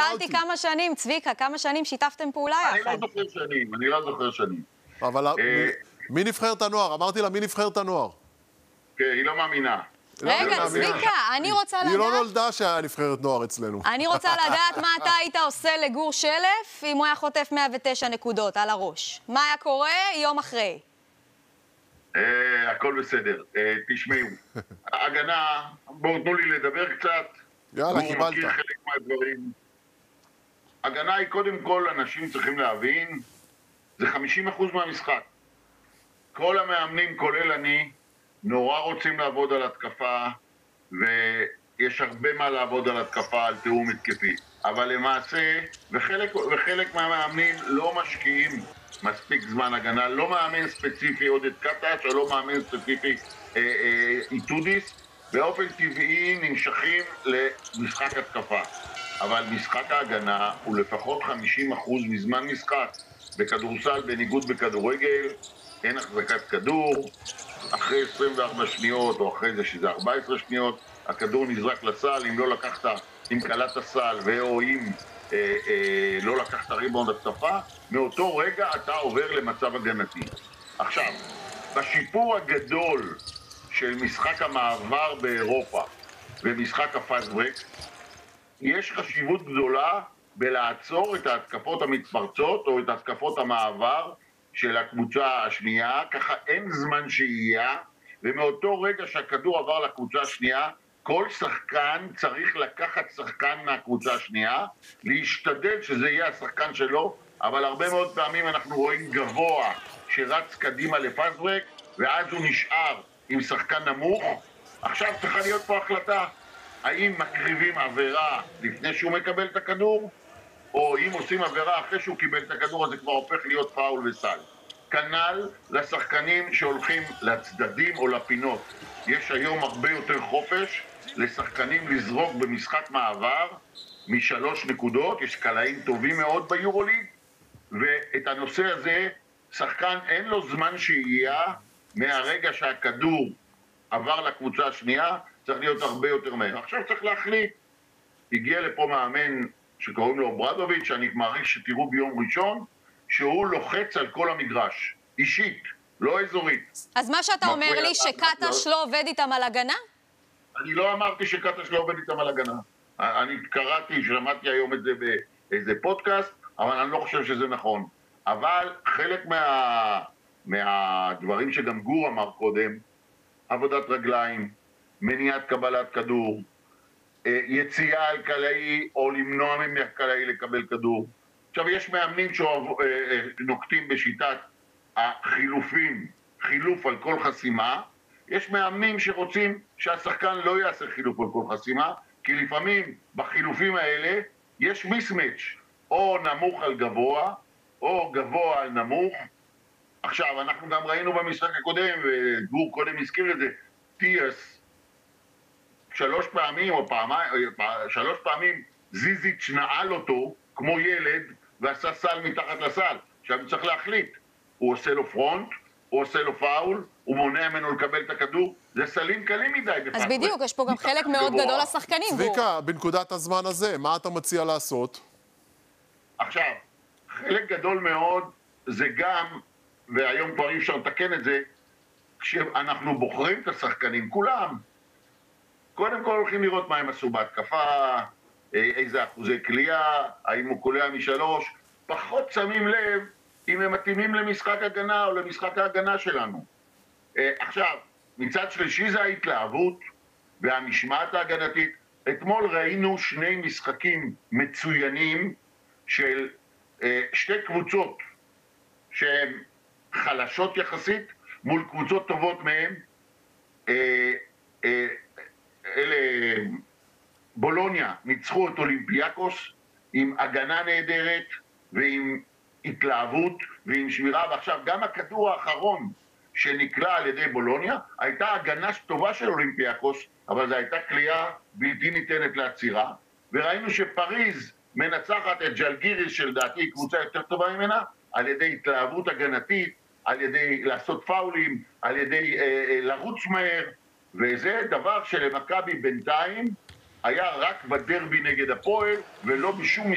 שאלתי כמה שנים, צביקה, כמה שנים שיתפתם פעולה יחד? אני לא זוכר שנים. אבל מי נבחרת הנוער? אמרתי לה, מי נבחרת הנוער? כן, היא לא מאמינה. רגע, צביקה, אני רוצה לדעת... היא לא נולדה שהיה נבחרת נוער אצלנו. אני רוצה לדעת מה אתה היית עושה לגור שלף אם הוא היה חוטף 109 נקודות על הראש. מה היה קורה יום אחרי? הכל בסדר. תשמעו, הגנה, בואו תנו לי לדבר קצת. יאללה, קיבלת. הוא מכיר חלק מהדברים. הגנה היא קודם כל, אנשים צריכים להבין, זה 50% מהמשחק. כל המאמנים, כולל אני, נורא רוצים לעבוד על התקפה, ויש הרבה מה לעבוד על התקפה, על תיאום התקפי. אבל למעשה, וחלק מהמאמנים לא משקיעים מספיק זמן הגנה, לא מאמן ספציפי עודד קטש, או לא מאמן ספציפי איתודיס, באופן טבעי נמשכים למשחק התקפה. אבל משחק ההגנה הוא לפחות 50% מזמן משחק. בכדורסל, בניגוד בכדורגל, אין החזקת כדור, אחרי 24 שניות או אחרי זה שזה 14 שניות, הכדור נזרק לסל. אם לא לקחת, אם קלעת הסל ואו אם לא לקחת ריבאונד התקפה, מאותו רגע אתה עובר למצב הגנתי. עכשיו, בשיפור הגדול של משחק המעבר באירופה ומשחק הפאסט ברייק, יש חשיבות גדולה בלעצור את ההתקפות המתפרצות או את התקפות המעבר של הקבוצה השנייה, ככה אין זמן שהייה, ומאותו רגע שהכדור עבר לקבוצה השנייה, כל שחקן צריך לקחת שחקן מהקבוצה השנייה, להשתדל שזה יהיה השחקן שלו, אבל הרבה מאוד פעמים אנחנו רואים גבוה שרץ קדימה לפאסט ברייק, ואז הוא נשאר עם שחקן נמוך. עכשיו צריכה להיות פה החלטה, האם מקריבים עבירה לפני שהוא מקבל את הכדור, או אם עושים עבירה אחרי שהוא קיבל את הכדור, אז זה כבר הופך להיות פאול וסל. כנ"ל לשחקנים שהולכים לצדדים או לפינות. יש היום הרבה יותר חופש לשחקנים לזרוק במשחק מעבר מ3 נקודות, יש קלעים טובים מאוד ביורוליג, ואת הנושא הזה, שחקן אין לו זמן שהייה מהרגע שהכדור עבר לקבוצה השנייה, צריך להיות הרבה יותר מהר. עכשיו צריך להחליט. הגיע לפה מאמן שקוראים לו ברדוביץ', שאני מעריך שתראו ביום ראשון, שהוא לוחץ על כל המגרש, אישית, לא אזורית. אז מה שאתה אומר לי שקטש לא עובד איתם על הגנה? אני לא אמרתי שקטש לא עובד איתם על הגנה. אני קראתי, שמעתי היום את זה באיזה פודקאסט, אבל אני לא חושב שזה נכון. אבל חלק מהדברים שגם גור אמר קודם, עבודת רגליים, מניעת קבלת כדור, יציאה על קלעי או למנוע מהקלעי לקבל כדור. עכשיו יש מאמנים שנוקטים בשיטת החילופים, חילוף על כל חסימה. יש מאמנים שרוצים שהשחקן לא יעשה חילוף על כל חסימה, כי לפעמים בחילופים האלה יש מיסמץ', או נמוך על גבוה, או גבוה על נמוך. עכשיו אנחנו גם ראינו במשחק הקודם, וגור קודם הזכיר את זה, טיאס, 3 פעמים או 3 פעמים זיזיץ' נעל אותו כמו ילד ועשה סל מתחת לסל. עכשיו צריך להחליט, הוא עושה לו פרונט, הוא עושה לו פאול, הוא מונע ממנו לקבל את הכדור, זה סלים קלים מדי. אז בדיוק, יש פה גם חלק מאוד גדול לשחקנים. צביקה, בנקודת הזמן הזה, מה אתה מציע לעשות? עכשיו, חלק גדול מאוד זה גם, והיום כבר אי אפשר לתקן את זה, כשאנחנו בוחרים את השחקנים, כולם, קודם כל הולכים לראות מה הם עשו בהתקפה, איזה אחוזי קליעה, האם הוא קולע מ3, פחות שמים לב אם הם מתאימים למשחק הגנה או למשחק ההגנה שלנו. עכשיו, מצד שלישי זה ההתלהבות והמשמעת ההגנתית. אתמול ראינו 2 משחקים מצוינים של 2 קבוצות שהן חלשות יחסית מול קבוצות טובות מהן. אלה בולוניה ניצחו את אולימפיאקוס עם הגנה נהדרת ועם התלהבות ועם שמירה, ועכשיו גם הכדור האחרון שנקלע על ידי בולוניה הייתה הגנה טובה של אולימפיאקוס, אבל זו הייתה קליעה בלתי ניתנת לעצירה. וראינו שפריז מנצחת את ג'לגיריס, שלדעתי היא קבוצה יותר טובה ממנה, על ידי התלהבות הגנתית, על ידי לעשות פאולים, על ידי לרוץ מהר, וזה דבר שלמכבי בינתיים היה רק בדרבי נגד הפועל ולא בשום